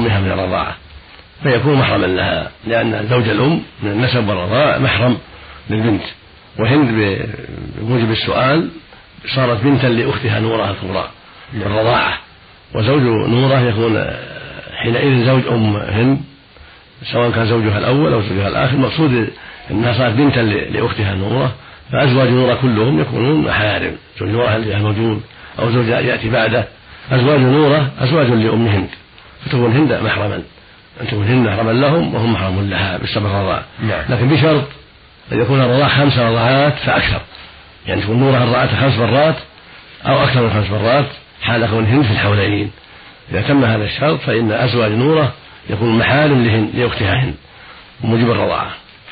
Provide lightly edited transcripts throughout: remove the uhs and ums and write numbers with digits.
لأمها من الرضاعة، فيكون محرما لها، لأن زوج الأم من النسب والرضاعة محرم للبنت. وهند بموجب السؤال صارت بنتا لأختها نورة الكبرى بالرضاعة، وزوج نورة يكون حينئذ زوج أم هند سواء كان زوجها الأول أو زوجها الآخر. مقصود أنها صارت بنتا لأختها نورة، فأزواج نورة كلهم يكونون محارم، زوج نورة الموجود أو زوج يأتي بعده. أزواج نورة أزواج لأم هند، فتكون هند محرما، أن تكون هند محرما لهم وهم محرم لها بسبب الرضاعة. لكن بشرط أن يكون الرضاعة 5 رضاعات فأكثر، يعني تكون نورة رضعتها 5 مرات أو أكثر من 5 مرات حال كون هند في الحولين. إذا تم هذا الشرط فإن أزواج نورة يكون محارم لأختها هند وموجب الرضاعة.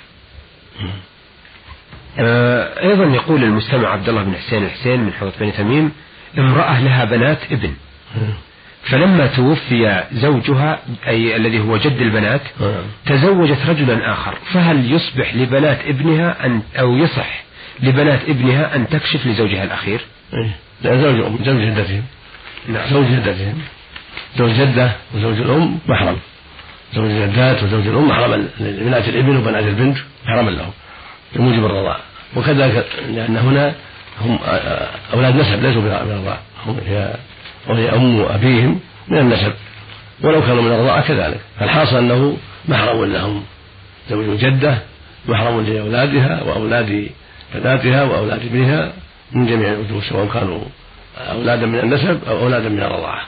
أيضا يقول المستمع عبد الله بن حسين من حوض بني تميم: امرأة لها بنات ابن، فلما توفي زوجها أي الذي هو جد البنات تزوجت رجلا آخر، فهل يصبح لبنات ابنها أو يصح لبنات ابنها أن تكشف لزوجها الأخير؟ لا، زوج جدتهم. زوج جدتهم، زوج جدة وزوج الأم محرم، زوج الجدات وزوج الأم محرم لبنات الابن وبنات البنت محرما لهم بموجب الرضاعة. وكذلك لأن هنا هم أولاد نسب ليسوا بالرضاعة، وهي أم أبيهم من النسب ولو كانوا من الرضاعة كذلك. فالحاصل أنه محرم لهم، زوج الجدة محرم لأولادها وأولاد بناتها وأولاد ابنها من جميع الوجوه، سواء كانوا أولادا من النسب أو أولادا من الرضاعة.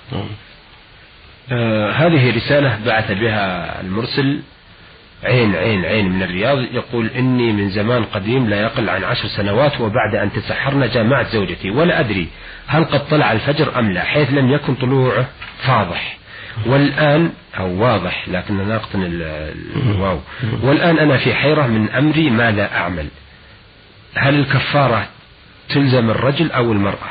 هذه رسالة بعث بها المرسل عين من الرياض، يقول: إني من زمان قديم لا يقل عن 10 سنوات، وبعد أن تسحرنا جامعت زوجتي ولا أدري هل قد طلع الفجر أم لا، حيث لم يكن طلوعه فاضح، والآن أو واضح لكننا نقطن الواو، والآن أنا في حيرة من أمري ماذا أعمل، هل الكفارة تلزم الرجل أو المرأة؟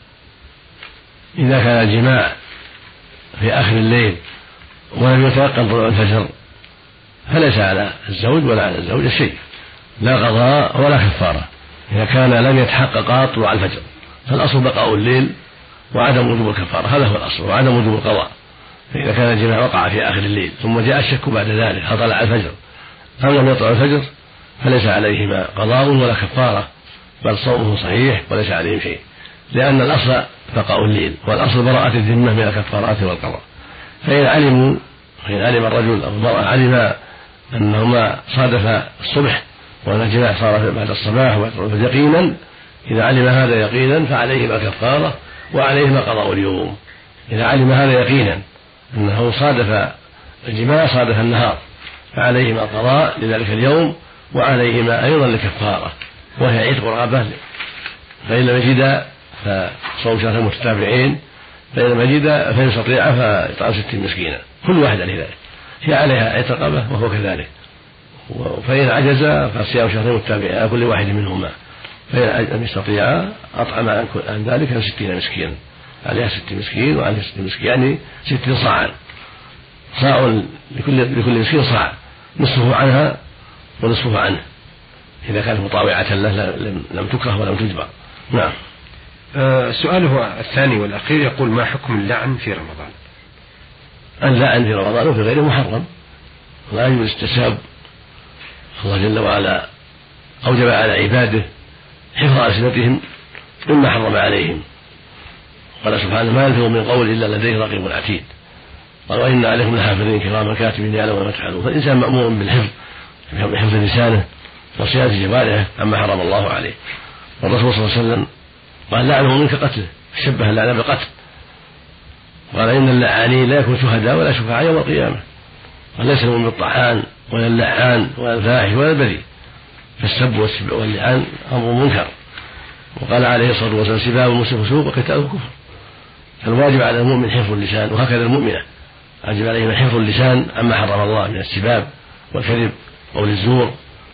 إذا كان الجماع في آخر الليل ولم يتيقن طلوع الفجر فليس على الزوج ولا على الزوجة شيء، لا قضاء ولا كفارة إذا كان لم يتحقق طلوع الفجر. فالأصل بقاء الليل وعدم وجوب الكفارة، هذا هو الأصل، وعدم وجوب القضاء. فإذا كان الجماع وقع في آخر الليل ثم جاء الشك بعد ذلك هل طلع الفجر أم لم يطلع الفجر فليس عليهما قضاء ولا كفارة، بل صومه صحيح وليس عليهم شيء، لأن الأصل بقاء الليل والأصل براءة الذمة من الكفارات والقضاء. فإن علم الرجل أو المرأة علم أنهما صادف الصبح وأن الجماع صار بعد الصباح يقينا، إذا علم هذا يقينا فعليهما كفارة وعليهما قضاء اليوم. إذا علم هذا يقينا أنه صادف الجماع صادف النهار فعليهما قضاء لذلك اليوم وعليهما أيضا الكفارة وهي عتق رقبة، فإن لم يجد فصوم شهرين متتابعين، فإن لم يجد فإن استطيع فإطعام 60 مسكينا كل واحد لذلك، هي عليها عتق رقبة وهو كذلك. فإن عجز فصيام شهرين متتابعين على كل واحد منهما، فإن لم يستطيع أطعم عن ذلك 60 مسكينا، عليها 60 مسكين وعليها 60 مسكين، يعني 60 صاعا، صاع لكل مسكين صاع، نصفه عنها ونصفه عنه إذا كانت مطاوعة له لم تكره ولم تجبر. نعم. سؤاله الثاني والأخير يقول: ما حكم اللعن في رمضان؟ اللعن في رمضان وفي غيره محرم، لا يجوز التساب. الله جل وعلا أوجب على عباده حفظ ألسنتهم مما حرم عليهم، قال سبحانه: ما يلفظ من قول إلا لديه رقيب عتيد، قال: وإن عليكم لحافظين كراما كاتبين يعلمون ما تفعلون. فالإنسان مأمور بالحفظ، بحفظ لسانه وصيانة جوارحه عما حرم الله عليه. والرسول صلى الله عليه وسلم قال: لعنه منك قتله، شبه اللعن بالقتل، قال: إن اللعانين لا يكون شهداء ولا شفعاء يوم القيامة. قال: ليس المؤمن بالطعان ولا اللعان ولا الفاحش ولا البذيء، فالسب واللعان أمر منكر. وقال عليه الصلاة والسلام: سباب المسلم فسوق وقتاله كفر. فالواجب على المؤمن حفظ اللسان، وهكذا المؤمنة واجب عليهم حفظ اللسان عما حرم الله من السباب والكذب قول الزور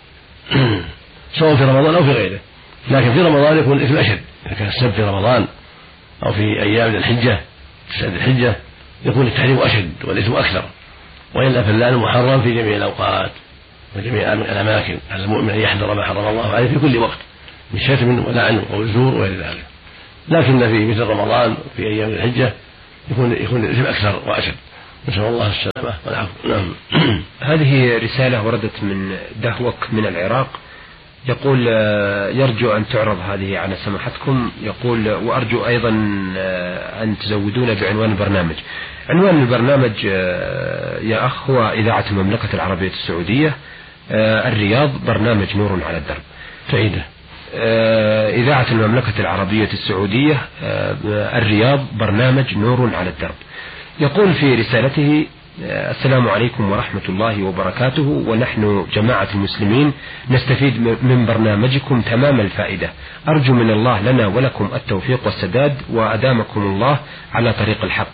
سواء في رمضان أو في غيره. لكن في رمضان يكون الإثم أشد، إذا كان السب في رمضان أو في أيام الحجة 9 الحجة يكون التحريم أشد والإثم أكثر، وإلا فاللعن محرم في جميع الأوقات وجميع الأماكن، على المؤمن أن يحذر ما حرم الله عليه في كل وقت من شتم ولعن أو الزور وغير ذلك. لكن في مثل رمضان في أيام الحجة يكون الإثم أكثر وأشد، نسأل الله السلامة والعفو. نعم. هذه رسالة وردت من دهوك من العراق، يقول يرجو أن تعرض هذه على سماحتكم. يقول وأرجو أيضا أن تزودون بعنوان البرنامج. عنوان البرنامج يا أخ هو إذاعة المملكة العربية السعودية الرياض، برنامج نور على الدرب. تعيده. إذاعة المملكة العربية السعودية الرياض، برنامج نور على الدرب. يقول في رسالته السلام عليكم ورحمة الله وبركاته، ونحن جماعة المسلمين نستفيد من برنامجكم تمام الفائدة، أرجو من الله لنا ولكم التوفيق والسداد، وأدامكم الله على طريق الحق.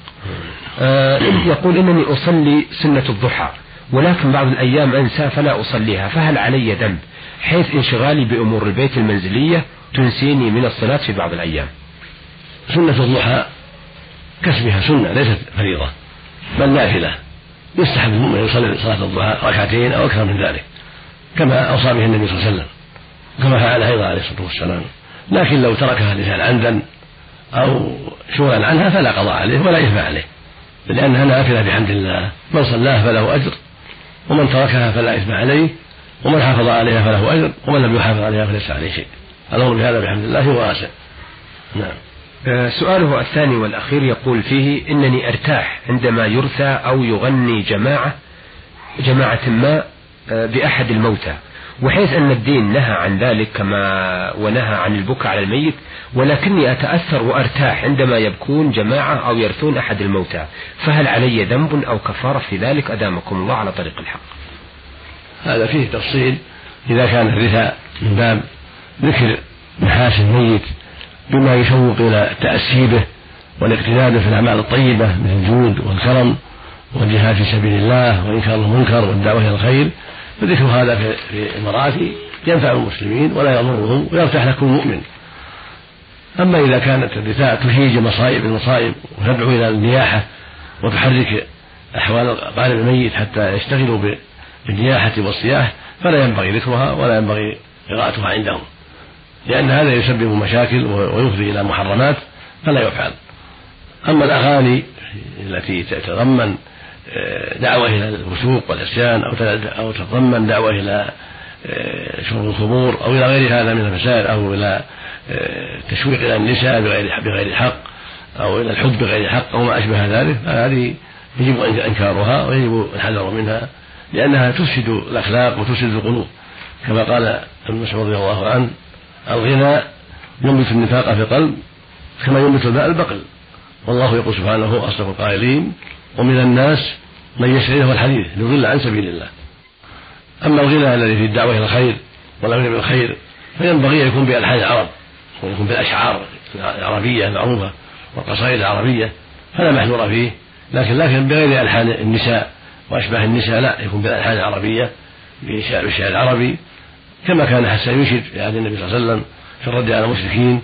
يقول إنني أصلي سنة الضحى، ولكن بعض الأيام أنسى فلا أصليها، فهل علي ذنب حيث انشغالي بأمور البيت المنزلية تنسيني من الصلاة في بعض الأيام؟ سنة الضحى كسبها سنة ليست فريضة بل نافلة، يستحب المؤمن يصلي صلاة الضحى ركعتين أو أكثر من ذلك كما أوصى به النبي صلى الله عليه وسلم، كما فعل أيضا عليه الصلاة والسلام. لكن لو تركها الإنسان عمدا أو شغلا عنها فلا قضاء عليه ولا إثم عليه، لأنها نافلة بحمد الله، من صلاها فله أجر، ومن تركها فلا إثم عليه، ومن حافظ عليها فله أجر، ومن لم يحافظ عليها فليس عليه شيء. الأمر بهذا بحمد الله واسع. نعم. سؤاله الثاني والأخير يقول فيه إنني أرتاح عندما يرثى أو يغني جماعة ما بأحد الموتى، وحيث أن الدين نهى عن ذلك كما ونهى عن البكاء على الميت، ولكني أتأثر وأرتاح عندما يبكون جماعة أو يرثون أحد الموتى، فهل علي ذنب أو كفارة في ذلك؟ أدامكم الله على طريق الحق. هذا فيه تفصيل. إذا كان الرثاء من باب ذكر محاسن الميت بما يشوق إلى التأسي به والاقتداء في الأعمال الطيبة من الجود والكرم والجهاد في سبيل الله وإنكار المنكر والدعوة إلى الخير، فذكر هذا في المراتي ينفع المسلمين ولا يضرهم ويرتاح لكل مؤمن. أما إذا كانت الرثاء تهيج المصائب وتدعو إلى النياحة وتحرك أحوال قارب الميت حتى يشتغلوا بالنياحة والصياح، فلا ينبغي ذكرها ولا ينبغي قراءتها عندهم، لأن هذا يسبب مشاكل ويفضي إلى محرمات فلا يفعل. أما الأغاني التي تتضمن دعوة إلى الفسوق والعصيان أو تتضمن دعوة إلى شرب الخمور أو إلى غير هذا من الفساد أو إلى تشويق إلى النساء بغير حق أو إلى الحب بغير حق أو ما أشبه ذلك، فهذه يجب إنكارها ويجب الحذر منها، لأنها تفسد الأخلاق وتفسد القلوب، كما قال ابن مسعود رضي الله عنه: الغنى ينبت النفاق في القلب كما ينبت الماء البقل، والله يقول سبحانه: أصدق القائلين ومن الناس من يشتري له الحديث ليضل عن سبيل الله. أما الغنى الذي في الدعوة إلى الخير والأمر بالخير فينبغي أن يكون بألحان العرب ويكون بالأشعار العربية المعروفة والقصائد العربية، فلا محذور فيه، لكن بغير ألحان النساء وأشباه النساء، لا، يكون بالألحان العربية بالشعر العربي، كما كان حسن يشد في عهد النبي صلى الله عليه وسلم في الرد على المشركين.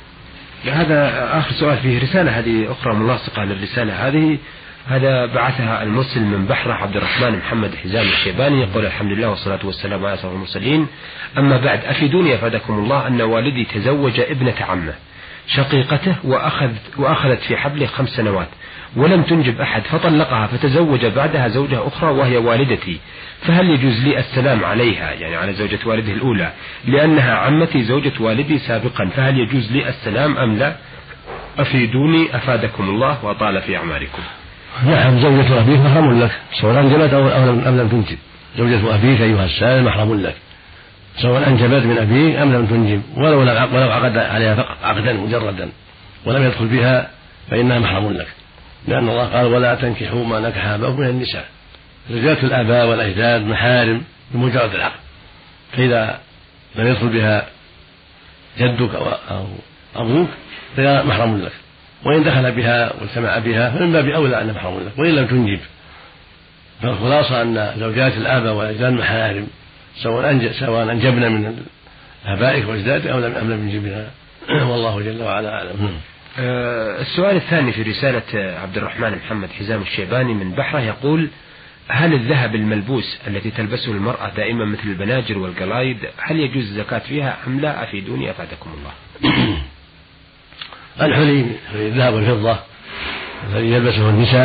هذا آخر سؤال فيه رسالة هذه أخرى ملاصقة للرسالة هذه. هذا بعثها المرسل من بحرة عبد الرحمن محمد حزام الشيباني، يقول: الحمد لله والصلاة والسلام على أشرف المرسلين، أما بعد، أفيدوني أفادكم الله أن والدي تزوج ابنة عمه شقيقته وأخذت في حبله 5 سنوات ولم تنجب أحد، فطلقها فتزوج بعدها زوجة أخرى وهي والدتي، فهل يجوز لي السلام عليها، يعني على زوجة والده الأولى، لأنها عمتي زوجة والدي سابقا، فهل يجوز لي السلام أم لا؟ أفيدوني أفادكم الله وطال في أعماركم. نعم، زوجة أبيك محرم لك سواء أنجبت أم لم تنجب. زوجة أبيك أيها السائل محرم لك سواء أنجبت من أبيك أم لم تنجب، ولو عقد عليها عقدا مجردا ولم يدخل بها فإنها محرم لك، لأن الله قال: ولا تنكحوا ما نكح آباؤكم من النساء. زوجات الآباء والأجداد محارم بمجرد العقد، فإذا لم يدخل بها جدك أو أبوك فهي محرم لك، وإن دخل بها واجتمع بها فمن باب أولى أن محرم لك، وإن لم تنجب. فالخلاصة أن زوجات الآباء والأجداد محارم سواء أنجبنا من آبائك وأجدادك أم لم ينجبنا، والله جل وعلا أعلم. السؤال الثاني في رسالة عبد الرحمن محمد حزام الشيباني من بحرة يقول: هل الذهب الملبوس التي تلبسه المرأة دائما مثل البناجر والقلايد هل يجوز الزكاة فيها أم لا؟ أفيدوني أفادكم الله. الحلي الذهب والفضة الذي يلبسه النساء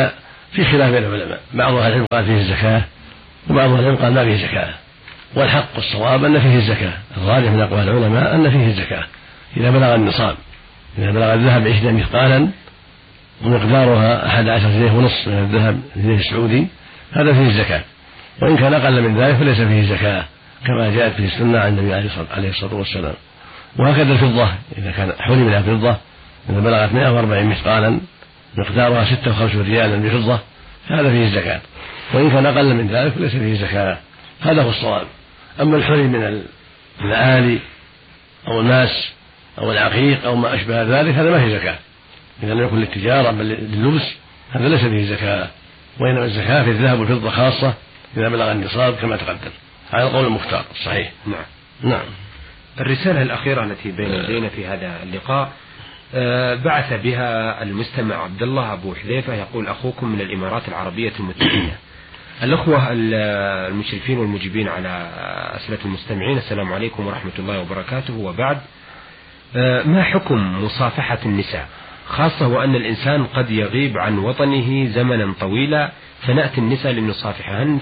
في خلاف بين العلماء، بعض أهل العلم قال فيه الزكاة وبعض أهل العلم قال ما فيه زكاة، والحق والصواب أن فيه الزكاة، الراجح من أقوال العلماء أن فيه الزكاة إذا بلغ النصاب، إذا بلغ الذهب 20 مثقالا ومقدارها 11 جنيه ونصف من الذهب الجنيه السعودي هذا فيه الزكاة، وإن كان أقل من ذلك فليس فيه زكاة كما جاءت في السنة عن النبي عليه الصلاة والسلام. وهكذا الفضة إذا كان حرم منها فضة إذا بلغت 140 مثقالا مقدارها 56 ريالا بفضة فهذا فيه الزكاة، وإن كان أقل من ذلك فليس فيه زكاة، هذا هو الصواب. أما الحرم من الآلي أو الماس أو العقيق أو ما أشبه ذلك هذا ما فيه زكاة، إذا لم يكن للتجارة بل لللبس هذا ليس فيه زكاة، وإنما الزكاة في الذهب والفضة خاصة إذا بلغ النصاب كما تقدم، هذا القول المختار الصحيح. نعم. الرسالة الأخيرة التي بين يدينا في هذا اللقاء بعث بها المستمع عبد الله أبو حذيفة، يقول: أخوكم من الإمارات العربية المتحدة. الأخوة المشرفين والمجيبين على أسئلة المستمعين، السلام عليكم ورحمة الله وبركاته، وبعد، ما حكم مصافحة النساء، خاصة وأن الإنسان قد يغيب عن وطنه زمنا طويلا فنأتي النساء لنصافحهن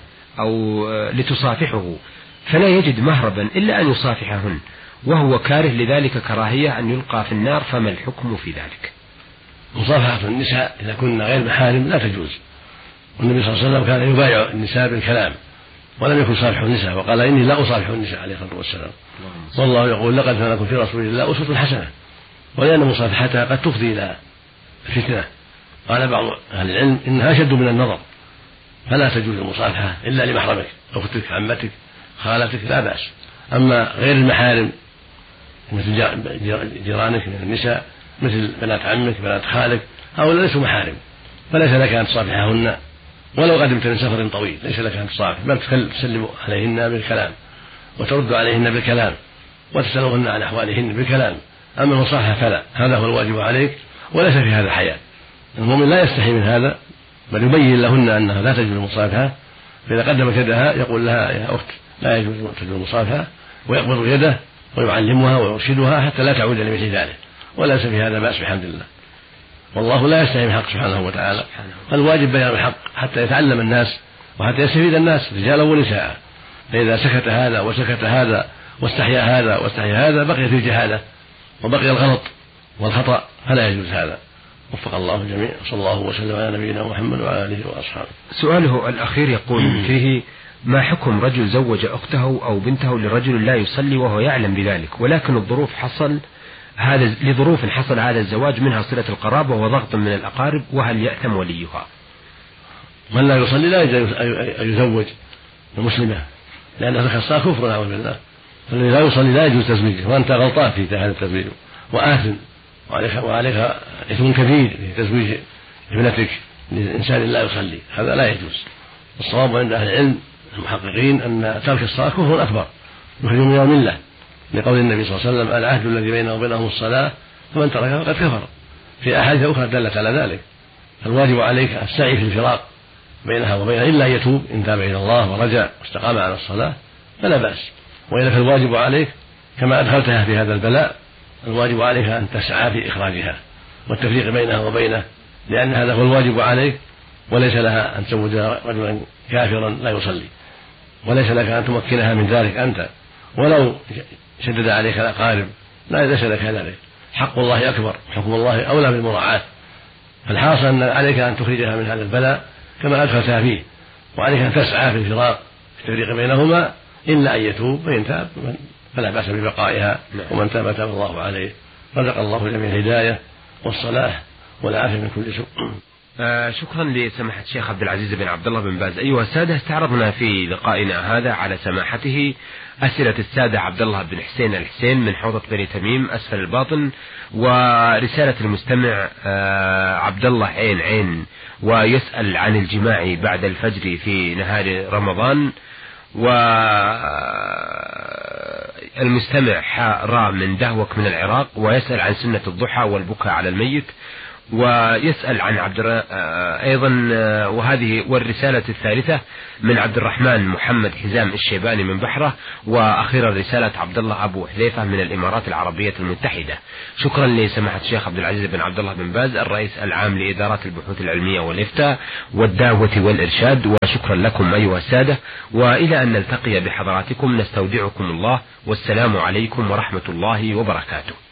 لتصافحه فلا يجد مهربا إلا أن يصافحهن وهو كاره لذلك كراهية أن يلقى في النار، فما الحكم في ذلك؟ مصافحة النساء إذا كنا غير محارم لا تجوز، والنبي صلى الله عليه وسلم كان يبايع النساء بالكلام ولم يكن يصافح النساء، وقال: إني لا أصافح النساء عليه الصلاة والسلام، والله يقول: لقد كان لكم في رسول الله أسوة حسنة، ولأن مصافحتها قد تفضي إلى فتنة. قال بعض أهل العلم إنها أشد من النظر، فلا تجوز المصافحة إلا لمحرمك، أختك، عمتك، خالتك لا بأس. أما غير المحارم مثل جيرانك من النساء، مثل بنات عمك، بنات خالك، هؤلاء ليسوا محارم، فليس لك أن تصافحهن ولو قدمت من سفر طويل، ليس لك أن تصافح، بل تسلم عليهن بالكلام وترد عليهن بالكلام وتسألهن عن أحوالهن بالكلام. أما المصافحة فلا، هذا هو الواجب عليك، وليس في هذا حياء. المؤمن لا يستحي من هذا، بل يبين لهن أنها لا تجوز المصافحة، فإذا قدمت يدها يقول لها: يا أخت لا يجوز المصافحة، ويقبض يده ويعلمها ويرشدها حتى لا تعود لمثل ذلك، وليس في هذا بأس بحمد الله. والله لا يستحي من الحق سبحانه وتعالى، الواجب بيان الحق حتى يتعلم الناس وحتى يستفيد الناس رجالا ونساء، فإذا سكت هذا وسكت هذا واستحيا هذا واستحيا هذا بقي في الجهالة وبقي الغلط والخطأ، فلا يجوز هذا. وفق الله الجميع، صلى الله وسلم على نبينا محمد وعلى آله وأصحابه. سؤاله الأخير يقول فيه: ما حكم رجل زوج أخته أو بنته لرجل لا يصلي وهو يعلم بذلك، ولكن لظروف حصل هذا الزواج، منها صلة القرابة وضغط من الأقارب، وهل يأثم وليها؟ من لا يصلي لا يجوز أن يزوج المسلمة، لأن هذا الصلاة كفر نعوذ بالله، فالذي لا يصلي لا يجوز تزويجه، وأنت غلطان في هذا التزويج وآثم، وعليك إثم كبير في تزويج ابنتك لإنسان لا يصلي، هذا لا يجوز. والصواب عند أهل العلم المحققين أن ترك الصلاة كفر أكبر يخرج من الملة، لقول النبي صلى الله عليه وسلم: العهد الذي بينه وبينهم الصلاة فمن تركها فقد كفر، في أحاديث أخرى دلت على ذلك. فالواجب عليك السعي في الفراق بينها وبينها إلا أن يتوب، إن تاب إلى الله ورجع واستقام على الصلاة فلا بأس، وإلا فالواجب عليك كما أدخلتها في هذا البلاء الواجب عليك أن تسعى في إخراجها والتفريق بينها وبينه، لأن هذا هو الواجب عليك، وليس لها أن تزوج رجلا كافرا لا يصلي، وليس لك أن تمكنها من ذلك أنت، ولو شدد عليك الأقارب ليس لك ذلك. حق الله أكبر، حكم الله أولى بالمراعاة، فالحاصل أن عليك أن تخرجها من هذا البلاء كما أدخلتها فيه، وعليك أن تسعى في الفراق في التفريق بينهما إلا أن يتوب، فإن تاب فلا بأس ببقائها، ومن تاب تاب الله عليه. رزق الله جميع الهداية والصلاح والعافية من كل سوء. شكرا لسماحة الشيخ عبد العزيز بن عبد الله بن باز. أيها السادة، استعرضنا في لقائنا هذا على سماحته أسئلة السادة عبد الله بن حسين الحسين من حوضة بني تميم أسفل الباطن، ورسالة المستمع عبد الله عين ويسأل عن الجماع بعد الفجر في نهار رمضان، والمستمع را من دهوك من العراق ويسأل عن سنة الضحى والبكاء على الميت، ويسأل عن أيضا، وهذه والرسالة الثالثة من عبد الرحمن محمد حزام الشيباني من بحرة، وأخيرا رسالة عبد الله أبو حذيفة من الإمارات العربية المتحدة. شكرا لسماحة الشيخ عبد العزيز بن عبد الله بن باز الرئيس العام لإدارة البحوث العلمية والإفتاء والدعوة والإرشاد، وشكرا لكم أيها السادة، وإلى أن نلتقي بحضراتكم نستودعكم الله، والسلام عليكم ورحمة الله وبركاته.